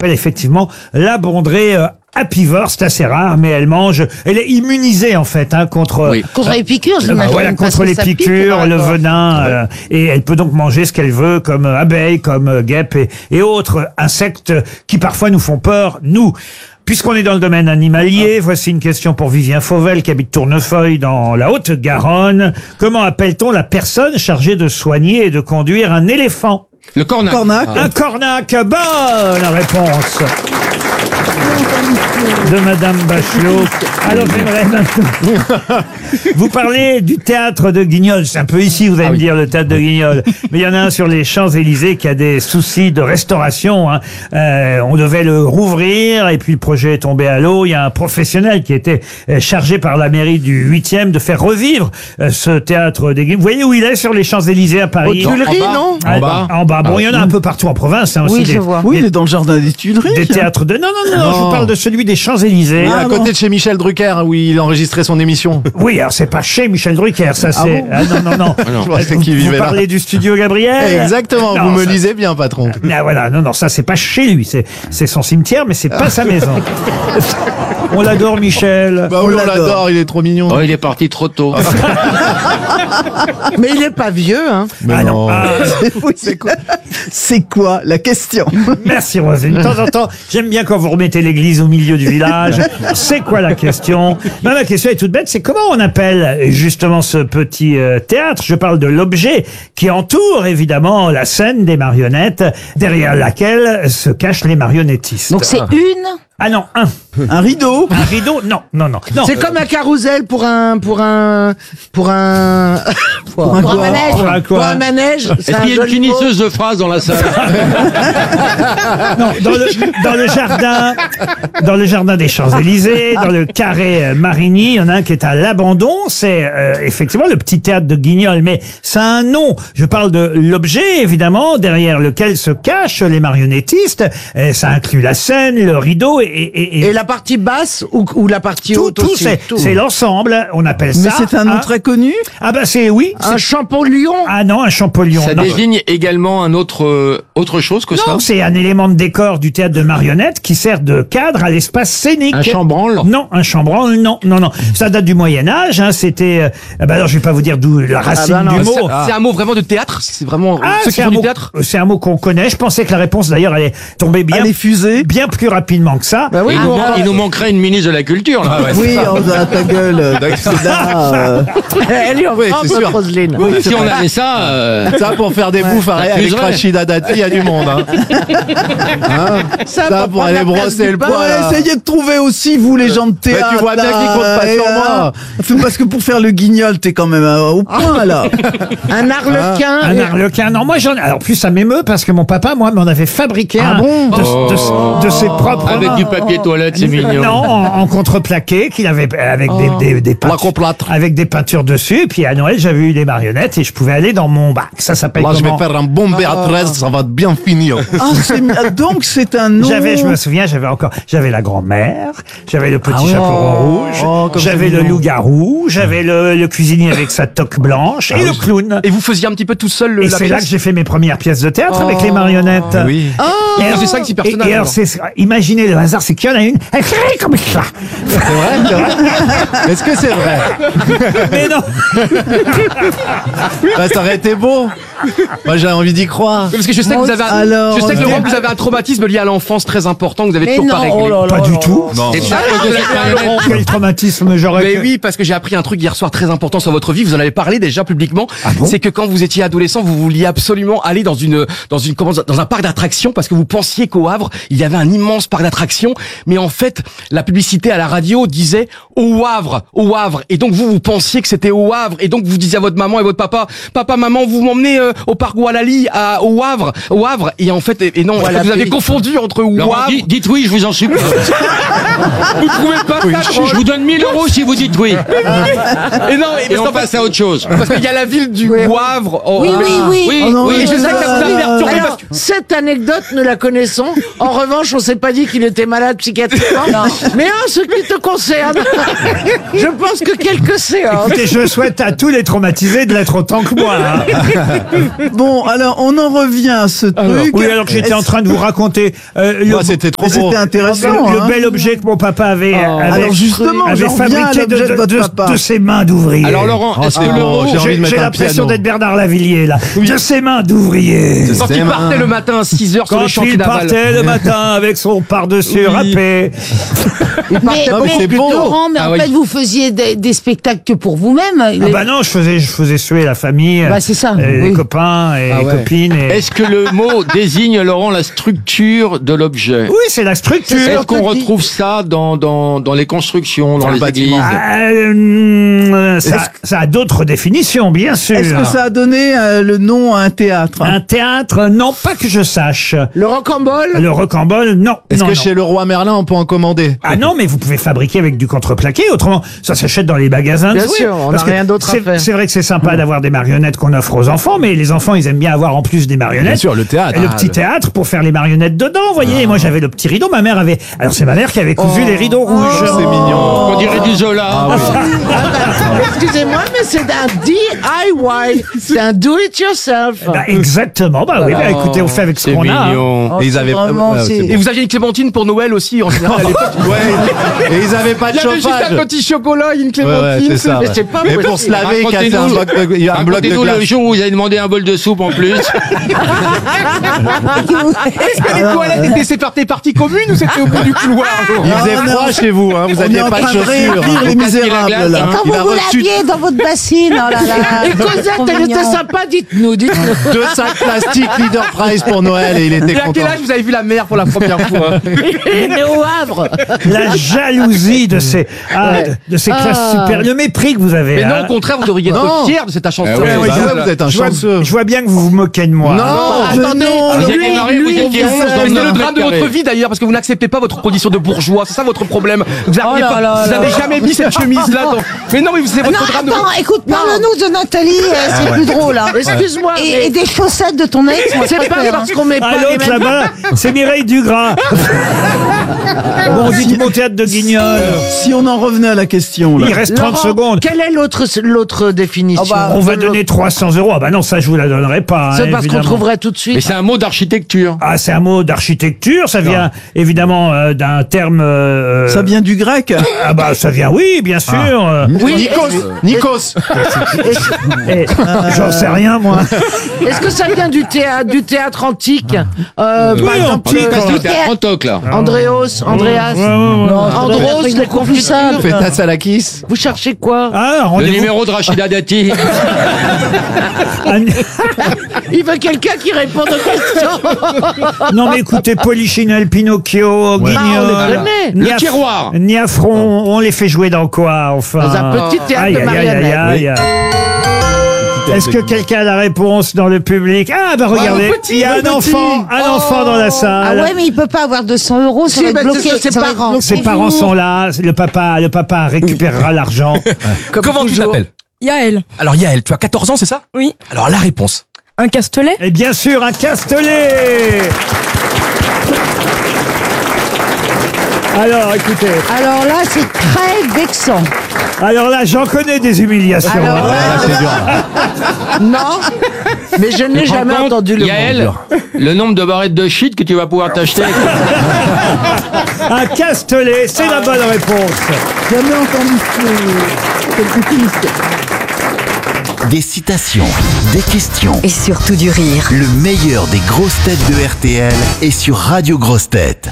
s'appelle effectivement la bondrée apivore, c'est assez rare, mais elle est immunisée en fait contre contre les piqûres, j'imagine. Voilà, contre les piqûres, le venin, et elle peut donc manger ce qu'elle veut, comme abeilles, comme guêpes et autres insectes qui parfois nous font peur, nous. Puisqu'on est dans le domaine animalier, voici une question pour Vivien Fauvel qui habite Tournefeuille dans la Haute-Garonne. Comment appelle-t-on la personne chargée de soigner et de conduire un éléphant? Le cornac. Un cornac. Bonne réponse de Madame Bachelot. Alors j'aimerais maintenant vous parler du théâtre de Guignol. C'est un peu ici, vous allez me dire, le théâtre de Guignol. Mais il y en a un sur les Champs-Élysées qui a des soucis de restauration. On devait le rouvrir et puis le projet est tombé à l'eau. Il y a un professionnel qui était chargé par la mairie du 8e de faire revivre ce théâtre de Guignol. Vous voyez où il est sur les Champs-Élysées à Paris? Aux Tuileries, non? En bas. Bon, il y en a un peu partout en province. Aussi oui, je vois. Oui, il est dans le jardin des Tuileries. Des théâtres de... Non, je vous parle de celui des Champs-Élysées. À côté de chez Michel Drucker, où il enregistrait son émission. Oui, alors c'est pas chez Michel Drucker, ça c'est... bon non. Je pensais qu'il vivait Vous là. parlez du studio Gabriel? Exactement, Non, vous me ça- lisez bien, patron. Ah voilà, non, ça c'est pas chez lui, c'est son cimetière, mais c'est pas sa maison. On l'adore, Michel. Bah oui, on l'adore, il est trop mignon. Oh, il est parti trop tôt. Mais il est pas vieux, hein. Mais Ah non. Oui, c'est quoi la question? Merci Roselyne. De temps en temps, j'aime bien quand vous remettez l'église au milieu du village. C'est quoi la question? Ben, la question est toute bête, c'est comment on appelle justement ce petit théâtre? Je parle de l'objet qui entoure évidemment la scène des marionnettes, derrière laquelle se cachent les marionnettistes. Donc c'est une. Ah non, Un rideau? un rideau? Non. C'est comme un carrousel pour un un manège. Pour un quoi Pour un manège. C'est Est-ce un qu'il y a une joli mot. finisseuse de phrases dans la salle? Non, dans le jardin des Champs-Élysées, dans le carré Marigny, il y en a un qui est à l'abandon. C'est effectivement le petit théâtre de Guignol, mais ça a un nom. Je parle de l'objet, évidemment, derrière lequel se cachent les marionnettistes. Ça inclut la scène, le rideau Et la partie basse ou la partie haute tout. aussi. C'est l'ensemble. On appelle Mais ça. c'est un nom très connu? Ah ben c'est oui. Un Champollion. Ah non, un Champollion. Ça non. désigne également un autre chose que ça? Non, c'est un élément de décor du théâtre de marionnettes qui sert de cadre à l'espace scénique. Un chambranle? Non, un chambranle, non. Ça date du Moyen-Âge, c'était... alors je vais pas vous dire d'où la racine non, du mot. C'est un mot vraiment de théâtre? C'est vraiment ceux qui c'est font un du mot, théâtre? c'est un mot qu'on connaît. Je pensais que la réponse d'ailleurs allait tomber bien, Elle est fusée? bien plus rapidement que ça. Bah oui, Il nous manquerait une ministre de la culture, là. Oui, oh, ta gueule. C'est là, Elle est en Oui, France, c'est sûr. Roselyne. Si on avait ça, Ça, pour faire des bouffes avec T'accuserais. Rachida Dati, il y a du monde. Ça, pour aller brosser le poids, là. essayez de trouver aussi, vous, les gens de théâtre. tu vois bien là, qu'ils comptent pas et, sur moi. Parce que pour faire le guignol, t'es quand même au point, là. Un arlequin. Un arlequin. Non, moi j'en ai... Alors plus ça m'émeut parce que mon papa, moi, m'en avait fabriqué un de ses propres avec mains. du papier toilette, c'est mignon. Non, en contreplaqué qu'il avait avec des peintures, avec des peintures dessus. Et puis à Noël, j'avais eu des marionnettes et je pouvais aller dans mon bac. Ça s'appelle Là, je vais comment? faire un bon Béatrice, ça va bien finir. Donc c'est un nom. Je me souviens, j'avais la grand-mère, j'avais le petit chaperon rouge, comme j'avais c'est le mignon. loup-garou, j'avais le cuisinier avec sa toque blanche et le clown. Et vous faisiez un petit peu tout seul Et la c'est là que pièce? j'ai fait mes premières pièces de théâtre avec les marionnettes. Oui. Et alors, c'est 5-6 personnages, Et alors, alors. imaginez le hasard, c'est qu'il y en a une, elle crie comme ça. C'est vrai? Est-ce que c'est vrai? Mais non. Bah, ça aurait été beau. Moi, j'ai envie d'y croire. Parce que je sais que vous avez Alors, je sais que Laurent, vous avez un traumatisme lié à l'enfance très important que vous avez Mais toujours non, pas réglé. oh là là Pas là du là tout. là. C'est ça, à cause de cette marionnette. Quel traumatisme j'aurais Mais que- oui, parce que j'ai appris un truc hier soir très important sur votre vie. Vous en avez parlé déjà publiquement. bon C'est que quand vous étiez adolescent, vous vouliez absolument aller dans un parc d'attractions parce que vous pensiez qu'au Havre il y avait un immense parc d'attractions. Mais en fait, la publicité à la radio disait au Havre. Et donc vous pensiez que c'était au Havre. Et donc vous disiez à votre maman et votre papa, maman, vous m'emmenez au parc Walali au Havre. Et en fait, et non, en fait, vous avez confondu entre Laurent, Havre. dites oui, je vous en supplie. Vous trouvez pas ça drôle? Je vous donne 1000 € si vous dites oui. Et non, Et on passe à autre chose. parce qu'il y a la ville du Wavre. Oui. Oui, Oh non, oui. Et je sais que ça vous a perturbé Alors, parce que... cette anecdote, nous la connaissons. En revanche, on s'est pas dit qu'il était malade psychiatriquement. Mais en ce qui te concerne, je pense que quelques séances. Écoutez, je souhaite à tous les traumatisés de l'être autant que moi. Hein. Bon, alors, on en revient à ce truc. Oui, alors que j'étais en train de vous raconter C'était trop beau. C'était intéressant. le hein. bel objet que mon papa avait Alors justement, avait j'en viens à fabriqué l'objet de votre papa. de ses mains d'ouvrier. Alors Laurent, est-ce que l'euro... j'ai envie de mettre J'ai un l'impression piano. d'être Bernard Lavillier, là. De ses mains d'ouvrier. Quand il Ses partait mains. le matin à 6h sur Quand les chantiers il naval. partait le matin avec son par-dessus râpé. Il partait Non, mais c'est beau. Laurent, mais Ah en oui. fait, vous faisiez des spectacles que pour vous-même. Ah bah non, je faisais suer la famille, Bah, c'est ça, les oui. copains et les copines. Et... Est-ce que le mot désigne, Laurent, la structure de l'objet? Oui, c'est la structure. Est-ce qu'on retrouve ça dans les constructions, dans le les bâtiment. églises? Ça a d'autres définitions, bien sûr. Est-ce que ça a donné le nom à un théâtre? Un théâtre, non, pas que je sache. Le rocambole. Le rocambole, non. Est-ce non, que non. chez le roi Merlin, on peut en commander? Ah non, mais vous pouvez fabriquer avec du contreplaqué. Autrement, ça s'achète dans les magasins. de Bien jouets. sûr, on Parce n'a que rien d'autre à c'est- faire. C'est vrai que c'est sympa d'avoir des marionnettes qu'on offre aux enfants, mais les enfants, ils aiment bien avoir en plus des marionnettes. Bien sûr, le théâtre. Et le petit théâtre pour faire les marionnettes dedans, vous voyez. Et moi, j'avais le petit rideau. Ma mère avait. Alors, c'est ma mère qui avait cousu les rideaux rouges. C'est mignon. On dirait du Zola. Excusez-moi, mais c'est un DIY. C'est un do it yourself. Bah, exactement. Bah oui, bah, écoutez, on fait avec ce C'est qu'on a. hein. mignon. Et ils avaient Vraiment, ouais, c'est- c'est Et vous aviez une clémentine pour Noël aussi, en général, à l'époque. beau. Ouais. Et ils avaient pas de Il y avait juste chauffage. un petit chocolat, une Ouais, clémentine. c'est ça. Mais ouais. c'est pas Mais pour possible. se laver, casser un bloc de, il y a un bloc de Racontez-nous le glace. jour où vous avez demandé un bol de soupe en plus. Est-ce que les toilettes étaient séparées parties communes ou c'était au bout du couloir? Il faisait on est froid en- chez vous, hein. Vous On est aviez en pas de train de chaussures. réécrire les misérables, là. Quand Il vous a vous reçu laviez dans votre bassine, oh là là. Et Cosette, Trop elle était mignon. sympa, dites-nous. 2 sacs plastiques Leader Price pour Noël et il était Et à quel content. âge vous avez vu la mer pour la première fois? Mais au Havre. La jalousie de ces, de ces classes supérieures. Le mépris que vous avez. Mais non, hein. au contraire, vous devriez être Non. fier de cette chanson. Ah ouais, Bah je- ouais, vous êtes un Je vois, chanceux. je vois bien que vous vous moquez de moi. Non, Attendez, Vous lui, êtes marié, vous lui, étiez 11 dans C'est le 9 drame de mètres votre carrés. vie d'ailleurs, parce que vous n'acceptez pas votre condition de bourgeois. C'est ça votre problème. Vous Oh là là vous là. avez jamais mis cette chemise là. Mais non, mais c'est Non, votre drame de attends, écoute, parle-nous de Nathalie, c'est plus drôle. Hein. Excuse-moi, Et des chaussettes de ton ex, moi, je c'est pas préfère, parce hein. qu'on met pas Ah, les l'autre mêmes... là-bas, c'est Mireille Dugras. Bon, dites mon théâtre de Guignol. Si on en revenait à la question, là. Il reste 30 Laurent, secondes. quelle est l'autre définition? On va donner 300 €. Ah bah non, ça je vous la donnerai pas. C'est hein, parce qu'on évidemment. trouverait tout de Mais suite. c'est un mot d'architecture. Ah, c'est un mot d'architecture. Ça vient évidemment d'un terme. Ça vient du grec. Ah bah ça vient, oui, bien sûr. Oui, Nikos. Et, j'en sais rien moi. est-ce que ça vient du théâtre antique? Par Oui, exemple, antique, Parce que t'es en toc, là. Andréos, Andreas, Andros, les confitures. Faites à la kiss. Vous cherchez quoi? Ah, Le rendez-vous. numéro de Rachida Dati. Il veut quelqu'un qui réponde aux questions. Non mais écoutez, Polichinelle, Pinocchio, Guignol, on les connaît. Le Niaf- tiroir. Niafron, on les fait jouer dans quoi enfin? Dans un petit théâtre Aïe, de aïe, aïe, aïe, marionnettes. aïe. Est-ce que quelqu'un a la réponse dans le public? Ah bah regardez, il y a un enfant dans la Ah salle. ouais, mais il peut pas avoir 200 €, ça Si, va être bah, bloqué. c'est ses ça va être parents. bloqué. Ses parents sont là, le papa récupérera l'argent. Comment tu t'appelles? Yael. Alors Yael, tu as 14 ans, c'est ça? Oui. Alors la réponse. Un castelet. Et bien sûr, un castelet. Alors, écoutez, Alors là, c'est très vexant. alors là, j'en connais des humiliations. Alors, hein. Ah, c'est dur. Non, mais je n'ai jamais entendu le Yael, mot. le nombre de barrettes de shit que tu vas pouvoir t'acheter. Un castelet, c'est la bonne réponse. Jamais entendu quelque chose. Des citations, des questions. Et surtout du rire. Le meilleur des grosses têtes de RTL est sur Radio Grosses Têtes.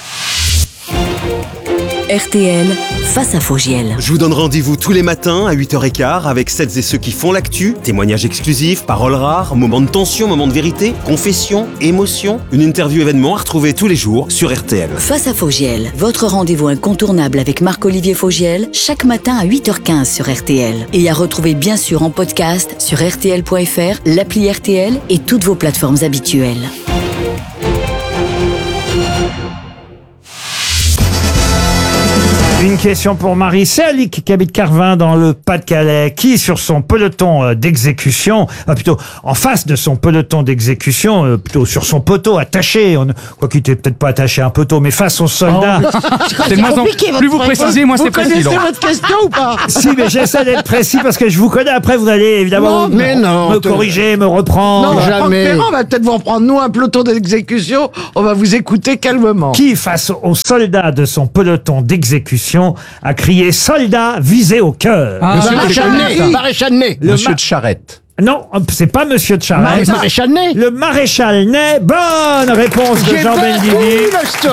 RTL, face à Fogiel. Je vous donne rendez-vous tous les matins à 8h15 avec celles et ceux qui font l'actu, témoignages exclusifs, paroles rares, moments de tension, moments de vérité, confessions, émotions, une interview événement à retrouver tous les jours sur RTL. Face à Fogiel, votre rendez-vous incontournable avec Marc-Olivier Fogiel, chaque matin à 8h15 sur RTL. Et à retrouver bien sûr en podcast sur RTL.fr, l'appli RTL et toutes vos plateformes habituelles. Une question pour Marie Serlic qui habite Carvin dans le Pas-de-Calais, qui sur son peloton d'exécution, plutôt en face de son peloton d'exécution, plutôt sur son poteau attaché, quoi qu'il n'était peut-être pas attaché à un poteau, mais face aux soldats. C'est de moins en plus vous précisez, moins c'est Vous précis. connaissez Laurent. votre question ou pas? Si, mais j'essaie d'être précis parce que je vous connais. Après, vous allez évidemment me corriger, me reprendre. Non, Franck Ferrand va peut-être vous en prendre. Nous, un peloton d'exécution, on va vous écouter calmement. Qui, face aux soldats de son peloton d'exécution, a crié « Soldats visés au cœur ». Maréchal Ney. Monsieur de Charette. Non, c'est pas Monsieur de Charette. Maréchal Ney. Le maréchal Ney. Bonne réponse de Jean Benguigui.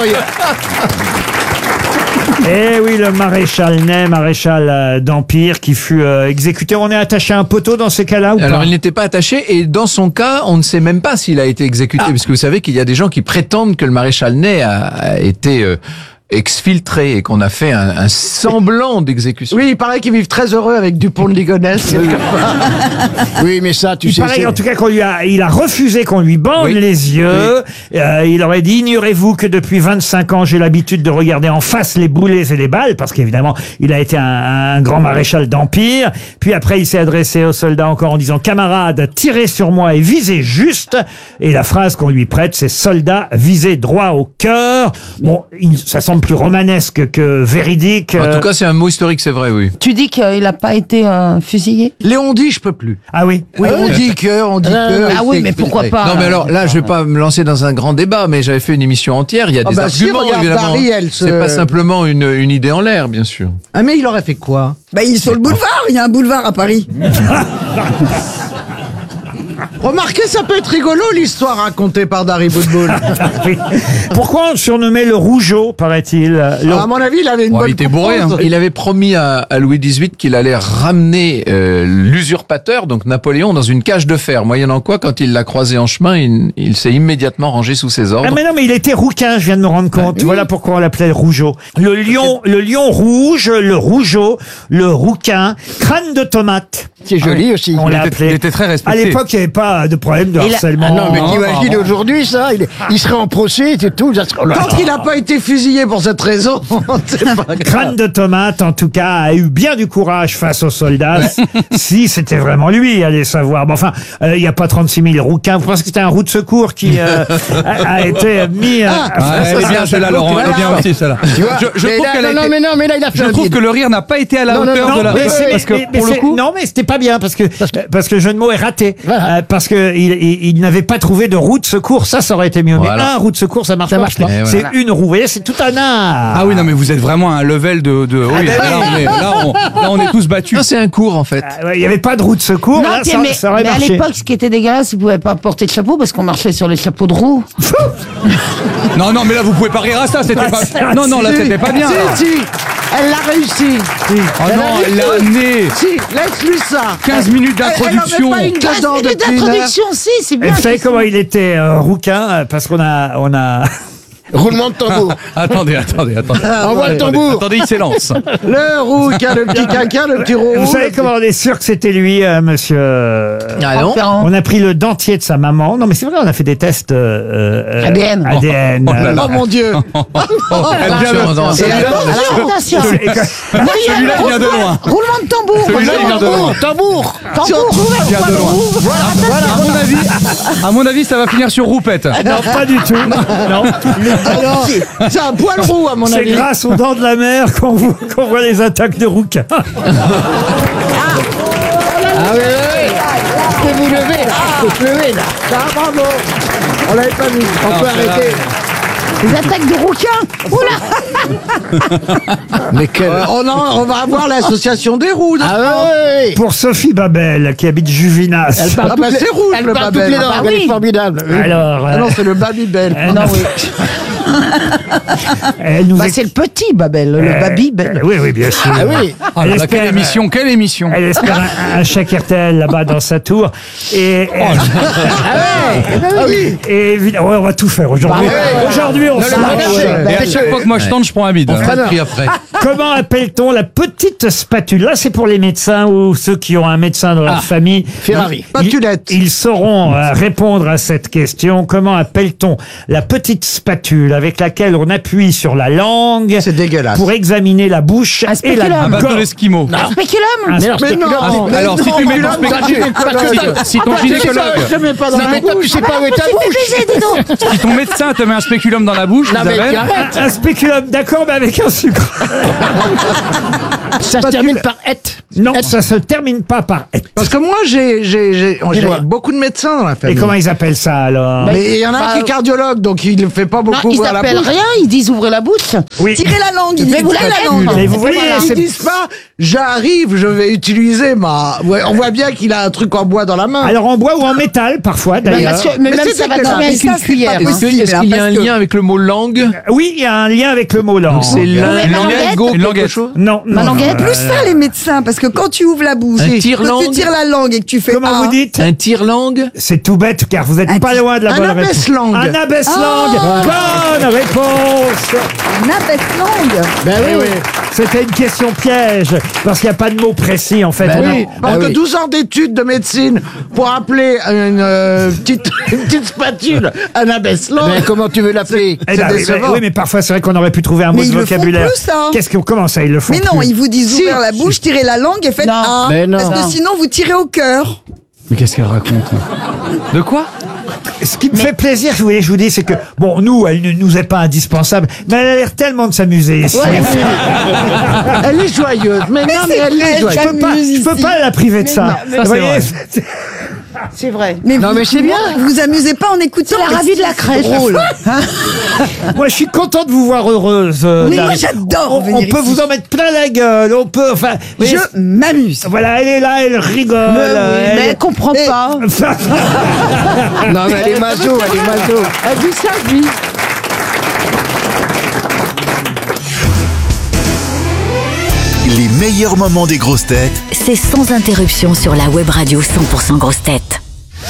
Eh oui, le maréchal Ney, maréchal d'Empire, qui fut exécuté. On est attaché à un poteau dans ces cas-là ou Alors pas? il n'était pas attaché et dans son cas, on ne sait même pas s'il a été exécuté, puisque vous savez qu'il y a des gens qui prétendent que le maréchal Ney a été exfiltré et qu'on a fait un semblant d'exécution. Oui, il paraît qu'ils vivent très heureux avec Dupont de Ligonnès. Oui, mais ça, tu Il sais. paraît en tout cas il a refusé qu'on lui bande les yeux. Il aurait dit, ignorez-vous que depuis 25 ans, j'ai l'habitude de regarder en face les boulets et les balles, parce qu'évidemment, il a été un grand maréchal d'Empire. Puis après, il s'est adressé aux soldats encore en disant, camarades, tirez sur moi et visez juste. Et la phrase qu'on lui prête, c'est soldats, visez droit au cœur. Bon, ça semble plus romanesque que véridique. En tout cas, c'est un mot historique, c'est vrai, oui. Tu dis qu'il n'a pas été fusillé? Léon dit, je peux plus. Ah oui. Oui, on dit que. Ah oui, mais pourquoi pas? Non, mais alors là, je vais pas me lancer dans un grand débat, mais j'avais fait une émission entière. Il y a des arguments, regarde, évidemment. Ariel, C'est pas simplement une idée en l'air, bien sûr. Ah, mais il aurait fait quoi? Bah, il est sur le boulevard, il y a un boulevard à Paris. Remarquez, ça peut être rigolo, l'histoire racontée par Dari Boudboul. Oui. Pourquoi on le surnommait le Rougeau, paraît-il? À mon avis, il avait une bonne Il était bourré. propense. Il avait promis à Louis XVIII qu'il allait ramener l'usurpateur, donc Napoléon, dans une cage de fer. Moyennant quoi, quand il l'a croisé en chemin, il s'est immédiatement rangé sous ses ordres. Ah mais non, mais il était rouquin, je viens de me rendre compte. Voilà pourquoi on l'appelait le Rougeau. Le lion rouge, le Rougeau, le rouquin, crâne de tomate. C'est joli aussi. On l'a appelé. Il était très À respecté. l'époque, il n'y avait pas de problème de harcèlement. Ah non, mais t'imagines aujourd'hui ça, il serait en procès, c'est tout. Tant qu'il n'a pas été fusillé pour cette raison, c'est pas grave. Crâne de tomate, en tout cas, a eu bien du courage face aux soldats. Si c'était vraiment lui, allez savoir. Bon, enfin, il n'y a pas 36 000 rouquins. Vous pensez que c'était un roue de secours qui a été mis... Elle est bien celle-là, Laurent. Elle est bien aussi celle-là. Mais là, il a fait Je trouve que le rire n'a pas été à la hauteur de la. Parce que pour le coup. Non, mais c'était pas bien parce que le jeu de mots est raté. Parce que il n'avait pas trouvé de roue de secours. Ça aurait été mieux. Voilà. Mais un roue de secours, ça marche pas. Et C'est voilà. une roue. Vous voyez, c'est tout un art. Ah oui, non, mais vous êtes vraiment à un level de. Oui, là, on est tous battus. Non, c'est un cours, en fait. Il n'y avait pas de roue de secours. Non, Là, mais, ça aurait mais à marché. l'époque, ce qui était dégueulasse, ils pouvaient pas porter de chapeau parce qu'on marchait sur les chapeaux de roue. Non, mais là, vous pouvez pas rire à ça. C'était pas. Non, là, c'était pas bien. Si, elle l'a réussi. Oh non, elle l'a amené. Si, laisse-lui ça. 15 minutes d'introduction. Elle en met pas une 15 dedans minutes depuis, hein. d'introduction, si, c'est bien. Vous savez comment il était rouquin? Parce qu'on a roulement de tambour. Attendez. Envoie le tambour. Attendez, il s'élance. Le rouquin, le petit caca, le petit roux. Vous savez comment on est sûr que c'était lui, monsieur Ah non. On a pris le dentier de sa maman. Non, mais c'est vrai, on a fait des tests ADN. ADN. Oh mon Dieu. Elle vient de loin. Alors, attention. Celui-là, il vient de loin. Roulement de tambour. Celui-là, il vient de loin. Tambour. Tambour, Il vient de loin. À mon avis, ça va finir sur roupette. Non, pas du tout. Non. Alors, c'est un poil roux, à mon C'est avis. grâce aux dents de la mer qu'on voit les attaques de rouquins. Ah oui. Faut vous lever là. Faut se lever là. Ah, bravo. On l'avait pas vu. On peut arrêter. Les attaques de rouquins. Oula. Mais quel. On va avoir l'association des roux. Ah oui. Pour Sophie Babel, qui habite Juvinas. Ah bah c'est rouge, Elle le part toutes Babel. les dents. Ah Elle est oui. formidable. Alors, Ah non, c'est le Babybel. non, oui. Elle nous Bah, est- c'est le petit Babel, le Babybel. Oui, bien sûr. Ah oui. Oh là là, quelle émission. Elle espère un chèque RTL là-bas dans sa tour. Et, Ah oui. et évidemment, on va tout faire aujourd'hui. Bah ouais. Aujourd'hui, on Non, se le lâche. magasin. Et à chaque fois que moi je tente, je prends un bide. On fera le prix après. Comment appelle-t-on la petite spatule? Là, c'est pour les médecins ou ceux qui ont un médecin dans leur famille. Ferrari. Ils sauront répondre à cette question. Comment appelle-t-on la petite spatule avec laquelle on appuie sur la langue C'est dégueulasse. pour examiner la bouche Un et la spéculum. Un bateau gorge? d'esquimau. Un spéculum. Mais non. Alors, si tu mets ton si ton gynécologue, Je mets pas dans la bouche. sais pas où est ta bouche. si ton médecin te met un spéculum dans la bouche, Isabelle, Un spéculum, d'accord, mais avec un sucre. Ça se termine par et. Non, ça se termine pas par « et ». Parce que moi, j'ai beaucoup de médecins dans la Et famille. comment ils appellent ça alors? Mais il y en a un qui est cardiologue, donc il ne fait pas Non, beaucoup ils ouvrir la s'appellent bouche. rien, ils disent ouvrez la bouche. Oui. Tirez la langue, ils disent ouvrez la langue. Mais vous voyez, Ils disent pas, j'arrive, je vais utiliser ma... Ouais, on voit bien qu'il a un truc en bois dans la main. Alors en bois ou en métal parfois d'ailleurs. Mais même c'est ça va dégueulasse. dormir avec Mais une ça, cuillère. c'est pas hein. possible. Est-ce qu'il y a un parce que- lien avec le mot langue? Oui, il y a un lien avec le mot langue. C'est ma languette. une languette. Non, non. Ma languette. Plus ça, les médecins, parce que quand tu ouvres la bouche, Un quand tire-langue. tu tires la langue et que tu fais Comment vous dites? Un tire-langue? C'est tout bête car vous êtes pas loin de la un bonne réponse. abaisse-langue. Un abaisse-langue. Bonne réponse. un abaisse-langue. Ben oui. C'était une question piège parce qu'il n'y a pas de mot précis en fait. Oui, parce que 12 ans d'études de médecine pour appeler une petite spatule un abaisse-langue. Mais comment tu veux l'appeler? Eh ben, oui, mais parfois c'est vrai qu'on aurait pu trouver un mot Mais de ils le font vocabulaire. plus, ça. Comment ça ils le font Mais non, plus ils vous disent ouvrir la bouche, tirez la langue et faites Non. un. Mais non. Parce que sinon, vous tirez au cœur. Mais qu'est-ce qu'elle raconte? De quoi? Ce qui me fait plaisir, je vous dis, c'est que, bon, nous, elle ne nous est pas indispensable, mais elle a l'air tellement de s'amuser ici. Elle est joyeuse. Mais non, mais elle est joyeuse. Je peux pas la priver de ça. Ça, Vous c'est voyez, vrai. C'est vrai. Mais Non, vous, mais c'est bien. Vous vous amusez pas en écoutant. C'est la ravie de la crèche. Drôle. moi, je suis content de vous voir heureuse. Mais moi, Dari. j'adore On venir peut ici. vous en mettre plein la gueule. On peut, enfin. vous voyez, Je m'amuse. voilà, elle est là, elle rigole. Mais elle comprend Et- pas. Non, mais elle est maso, elle est maso. Elle dit sa vie. Les meilleurs moments des grosses têtes C'est sans interruption sur la web radio 100% grosses têtes.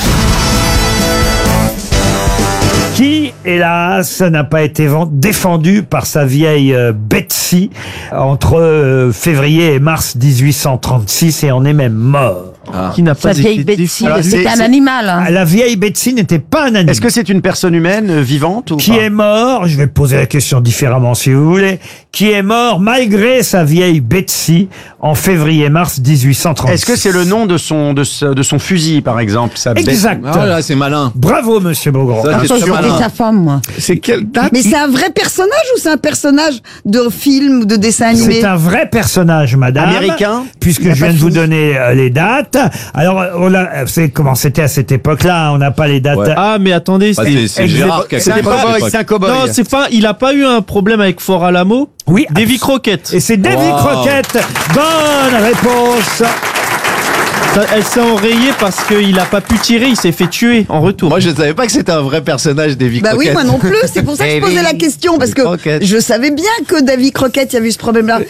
Qui, hélas, n'a pas été défendu par sa vieille Betsy entre février et mars 1836 et en est même mort. Qui n'a Sa vieille Betsy, Alors, c'était un animal. hein. La vieille Betsy n'était pas un animal. Est-ce que c'est une personne humaine vivante ou Qui pas? est mort, je vais poser la question différemment si vous voulez, qui est mort malgré sa vieille Betsy en février-mars 1836. Est-ce que c'est le nom de son fusil, par exemple, sa bête? Exact. Ah là, c'est malin. Bravo, monsieur Beaugrand. Ça, c'est Ça, sûr. c'était sa femme, moi. C'est quelle date? Mais c'est un vrai personnage ou c'est un personnage de film ou de dessin animé? C'est un vrai personnage, madame. Américain? Puisque je viens de vous donner les dates. Alors, c'est comment c'était à cette époque-là, on n'a pas les dates. Ouais. Ah, mais attendez, Bah, c'est Gérard qui a C'est un fait ça. cow-boy, c'est un cow-boy. Non, c'est pas. Il a pas eu un problème avec Fort Alamo. Oui. Davy Crockett. Et c'est Davy Wow. Crockett. Bonne réponse. Elle s'est enrayée parce qu'il a pas pu tirer. Il s'est fait tuer en retour. Moi, je ne savais pas que c'était un vrai personnage, Davy Bah oui, Crockett. moi non plus. C'est pour ça que je posais la question parce que Crockett. je savais bien que Davy Crockett, il y avait eu ce problème-là.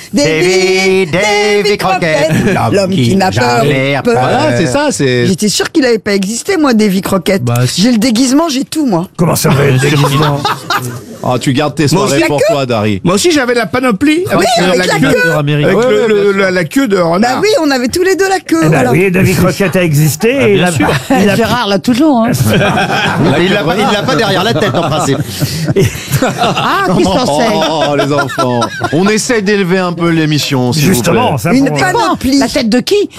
Davy Crockett, l'homme qui n'a peur. Voilà, c'est ça, c'est... J'étais sûr qu'il avait pas existé, moi, Davy Crockett. Bah, si. J'ai le déguisement, j'ai tout, moi. Comment ça va le déguisement? Ah, tu gardes tes soirées pour toi, Dari. Moi aussi, j'avais la panoplie. Oui, avec la queue. Américain. Avec la queue de renard. Bah oui, on avait tous les deux la queue. Eh ben voilà. oui, Davy Crockett a existé. et bien sûr. il a- Gérard l'a toujours. Hein. Il l'a pas derrière la tête, en principe. Ah, qui se pensait Oh, les enfants. On essaie d'élever un peu l'émission, s'il vous Justement, plaît. ça Une pour- panoplie. La tête de qui?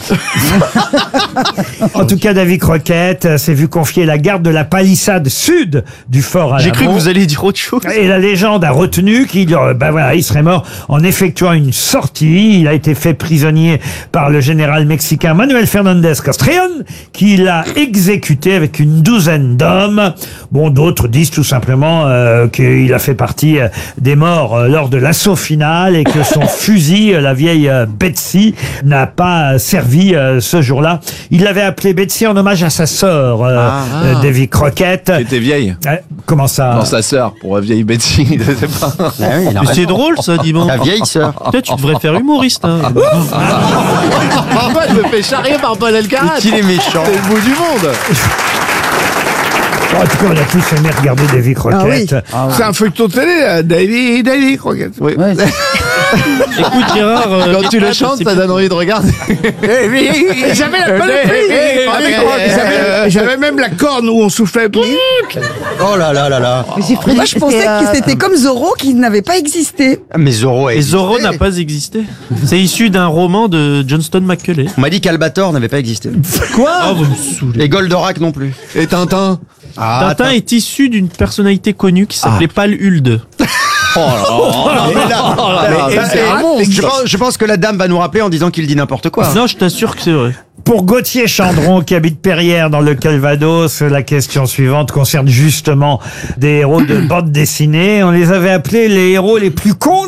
En tout cas, Davy Crockett s'est vu confier la garde de la palissade sud du fort Alamo. J'ai cru que vous alliez dire autre chose. Et la légende a retenu qu'il il serait mort en effectuant une sortie. Il a été fait prisonnier par le général mexicain Manuel Fernandez Castrillon, qui l'a exécuté avec une douzaine d'hommes. Bon, d'autres disent tout simplement qu'il a fait partie des morts lors de l'assaut final et que son fusil, la vieille Betsy, n'a pas servi ce jour-là. Il l'avait appelée Betsy en hommage à sa sœur, Davy Crockett. Qui était vieille. Comment ça? Non, sa sœur, pour la vieille Betsy, je sais pas. Mais c'est drôle ça, dis donc. La vieille sœur. Peut-être tu devrais faire humoriste. Hein. Moi, je me fais charrier par Paul Elkarat. Qu'il est méchant. C'est le bout du monde. En tout cas, on a tous aimé regarder Davy Crockett. Ah oui. C'est un feuilleton télé, Davy Crockett. Oui. Ouais. Écoute, Gérard. Quand tu le chantes, ça donne envie de regarder. J'avais la J'avais même la corne où on soufflait. Oh là là là là. Moi, je pensais que c'était comme Zorro qui n'avait pas existé. Mais Zorro Et Zorro n'a pas existé. C'est issu d'un roman de Johnston McCulley. On m'a dit qu'Albator n'avait pas existé. Quoi vous me saoulez. Et Goldorak non plus. Et Tintin. Tintin est issu d'une personnalité connue qui s'appelait Palhulde. Je pense que la dame va nous rappeler en disant qu'il dit n'importe quoi. Non, je t'assure que c'est vrai. Pour Gauthier Chandron, qui habite Perrières dans le Calvados, la question suivante concerne justement des héros de bande dessinée. On les avait appelés les héros les plus cons